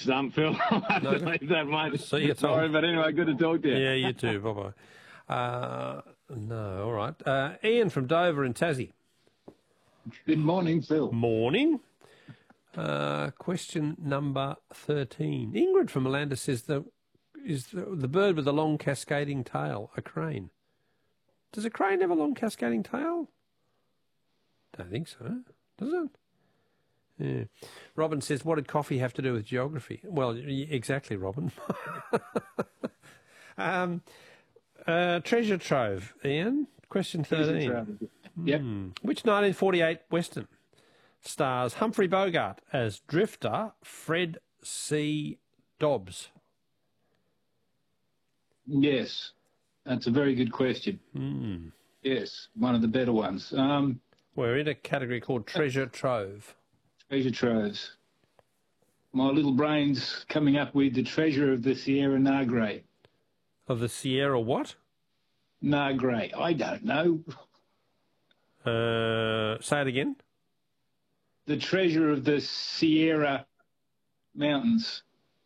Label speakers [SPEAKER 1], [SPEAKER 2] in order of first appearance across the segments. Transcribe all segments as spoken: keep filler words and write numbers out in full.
[SPEAKER 1] stump, Phil. I'll have
[SPEAKER 2] No,
[SPEAKER 1] to leave that, mate.
[SPEAKER 2] see you, Tom.
[SPEAKER 1] Sorry, but anyway, good to talk to you.
[SPEAKER 2] Yeah, you too. Bye-bye. Uh, no, all right. Uh, Ian from Dover in Tassie.
[SPEAKER 3] Good morning, Phil.
[SPEAKER 2] Morning. Uh, question number thirteen. Ingrid from Melanda says the is the, the bird with the long cascading tail a crane? Does a crane have a long cascading tail? Don't think so. Does it? Yeah. Robin says, what did coffee have to do with geography? Well, y- exactly, Robin. um, uh, treasure trove, Ian. Question thirteen.
[SPEAKER 3] Yep.
[SPEAKER 2] Hmm. Which nineteen forty-eight Western stars Humphrey Bogart as drifter Fred C. Dobbs?
[SPEAKER 3] Yes, that's a very good question.
[SPEAKER 2] Hmm.
[SPEAKER 3] Yes, one of the better ones. Um,
[SPEAKER 2] We're in a category called treasure trove.
[SPEAKER 3] treasure troves. My little brain's coming up with the treasure of the Sierra Negre.
[SPEAKER 2] Of the Sierra what?
[SPEAKER 3] Negre. I don't know.
[SPEAKER 2] Uh, say it again.
[SPEAKER 3] The treasure of the Sierra Mountains.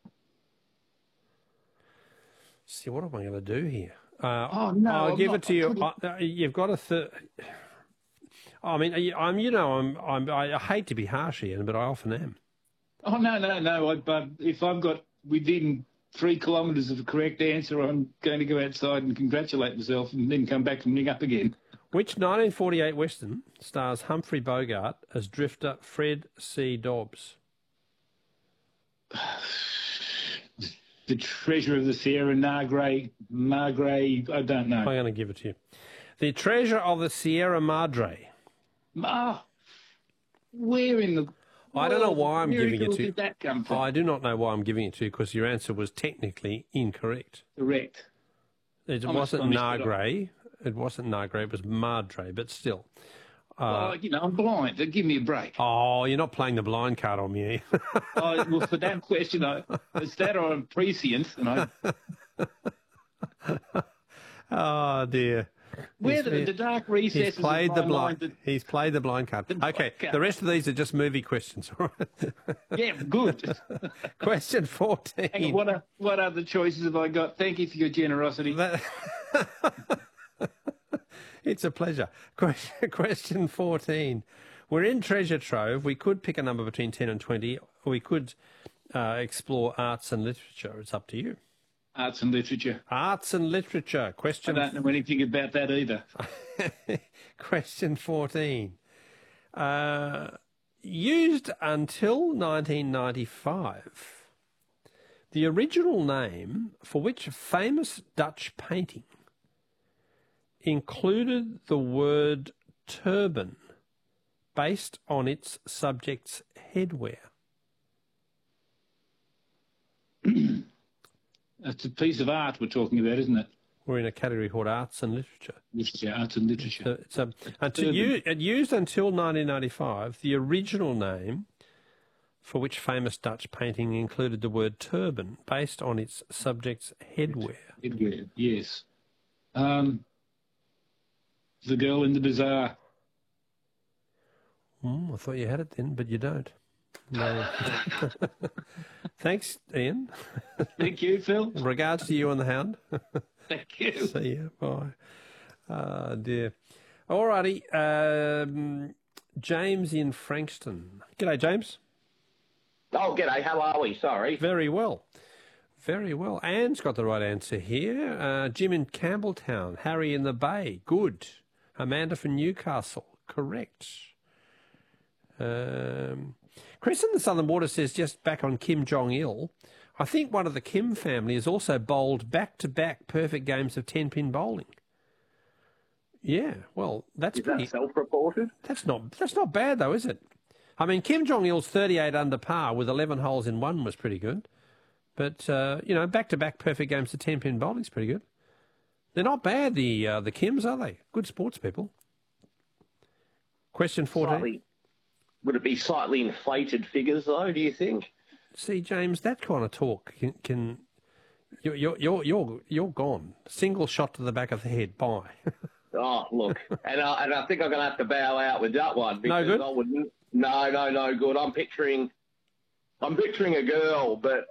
[SPEAKER 2] See, what am I going to do here? Uh,
[SPEAKER 3] Oh, no,
[SPEAKER 2] I'll
[SPEAKER 3] I'm
[SPEAKER 2] give
[SPEAKER 3] not-
[SPEAKER 2] it to you.
[SPEAKER 3] I
[SPEAKER 2] Uh, you've got a third. I mean, you- I'm. You know, I'm. I'm. I hate to be harsh, Ian, but I often am.
[SPEAKER 3] Oh, no, no, no. I, but if I've got within three kilometres of a correct answer, I'm going to go outside and congratulate myself and then come back and ring up again.
[SPEAKER 2] Which nineteen forty-eight Western stars Humphrey Bogart as drifter Fred C. Dobbs?
[SPEAKER 3] The treasure of the Sierra Negre, Negre, I don't know.
[SPEAKER 2] I'm going to give it to you. The treasure of the Sierra Madre.
[SPEAKER 3] Ah, where in the
[SPEAKER 2] I don't know
[SPEAKER 3] world
[SPEAKER 2] why I'm giving it
[SPEAKER 3] miracle
[SPEAKER 2] to you.
[SPEAKER 3] did that come from?
[SPEAKER 2] I do not know why I'm giving it to you because your answer was technically incorrect.
[SPEAKER 3] Correct.
[SPEAKER 2] It
[SPEAKER 3] I'm
[SPEAKER 2] wasn't
[SPEAKER 3] astonished that
[SPEAKER 2] Negre. It wasn't Negre. It was Madre, but still.
[SPEAKER 3] oh, you know, I'm blind. Give me a break.
[SPEAKER 2] Oh, you're not playing the blind card on me.
[SPEAKER 3] Oh, well, for that question, I, it's that or I'm prescient. And I,
[SPEAKER 2] Oh dear.
[SPEAKER 3] where
[SPEAKER 2] He's-
[SPEAKER 3] the, the dark recesses
[SPEAKER 2] He's played
[SPEAKER 3] of
[SPEAKER 2] the
[SPEAKER 3] my
[SPEAKER 2] blind.
[SPEAKER 3] mind
[SPEAKER 2] He's played the blind card.
[SPEAKER 3] blind
[SPEAKER 2] Okay,
[SPEAKER 3] card.
[SPEAKER 2] the rest of these are just movie questions. All right.
[SPEAKER 3] that- yeah, good.
[SPEAKER 2] Question
[SPEAKER 3] Hang on,
[SPEAKER 2] fourteen.
[SPEAKER 3] what, are, what other choices have I got? Thank you for your generosity.
[SPEAKER 2] That- It's a pleasure. Question, question fourteen. We're in Treasure Trove. We could pick a number between ten and twenty. Or we could uh, explore arts and literature. It's up to you.
[SPEAKER 3] Arts and literature.
[SPEAKER 2] Arts and literature.
[SPEAKER 3] I
[SPEAKER 2] Question
[SPEAKER 3] don't know anything about that either.
[SPEAKER 2] Question fourteen. Uh, used until nineteen ninety-five, the original name for which famous Dutch painting included the word turban based on its subject's headwear.
[SPEAKER 3] That's a piece of art we're talking about, isn't it?
[SPEAKER 2] We're in a category called arts and literature.
[SPEAKER 3] Literature, arts and literature.
[SPEAKER 2] So it's a, until you, it used until nineteen ninety-five, the original name for which famous Dutch painting included the word turban based on its subject's headwear.
[SPEAKER 3] Headwear, yes. Um, the girl in the bazaar.
[SPEAKER 2] Mm, I thought you had it then, but you don't. No. Thanks, Ian.
[SPEAKER 3] Thank you, Phil.
[SPEAKER 2] Regards to you and the hound.
[SPEAKER 3] Thank you.
[SPEAKER 2] See you. Bye. Oh, dear. All righty. Um, James in Frankston. G'day, James.
[SPEAKER 4] Oh, g'day. How are we? Sorry.
[SPEAKER 2] Very well. Very well. Anne's got the right answer here. Uh, Jim in Campbelltown. Harry in the Bay. Good. Amanda from Newcastle. Correct. Um, Chris in the Southern Water says, just back on Kim Jong-il, I think one of the Kim family has also bowled back-to-back perfect games of ten-pin bowling. Yeah, well, that's
[SPEAKER 4] Is
[SPEAKER 2] pretty...
[SPEAKER 4] that self-reported?
[SPEAKER 2] That's not that's not bad, though, is it? I mean, Kim Jong-il's thirty-eight under par with eleven holes in one was pretty good. But, uh, you know, back-to-back perfect games of ten-pin bowling's pretty good. They're not bad, the uh, the Kims, are they? Good sports people. Question fourteen.
[SPEAKER 4] Slightly, would it be slightly inflated figures, though, do you think?
[SPEAKER 2] See, James, that kind of talk can... can you're, you're, you're, you're, you're gone. Single shot to the back of the head. Bye.
[SPEAKER 4] Oh, look. and, I, and I think I'm going to have to bow out with that one. Because
[SPEAKER 2] good?
[SPEAKER 4] I wouldn't, no, no, no good. I'm picturing... I'm picturing a girl, but